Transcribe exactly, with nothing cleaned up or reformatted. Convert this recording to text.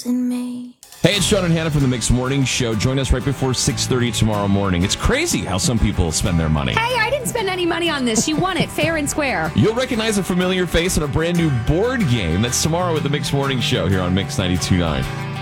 in me. Hey, it's Sean and Hannah from the Mix Morning Show. Join us right before six thirty tomorrow morning. It's crazy how some people spend their money. Hey, I didn't spend any money on this. You won it, fair and square. You'll recognize a familiar face on a brand new board game. That's tomorrow with the Mix Morning Show here on Mix ninety-two point nine.